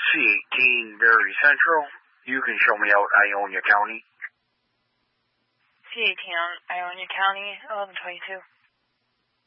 C18 Berry Central. You can show me out Ionia County. C18 on Ionia County, 1122.